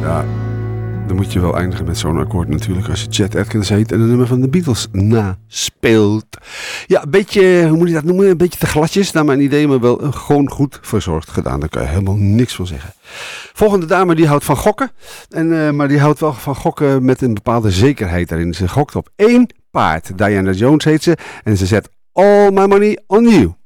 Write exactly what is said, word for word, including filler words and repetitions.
Ja, dan moet je wel eindigen met zo'n akkoord natuurlijk. Als je Chet Atkins heet en een nummer van de Beatles naspeelt. Ja, een beetje, hoe moet je dat noemen? Een beetje te gladjes, naar mijn idee, maar wel gewoon goed verzorgd gedaan. Daar kan je helemaal niks van zeggen. Volgende dame die houdt van gokken. En, uh, maar die houdt wel van gokken met een bepaalde zekerheid daarin. Ze gokt op één paard. Diana Jones heet ze. En ze zet all my money on you.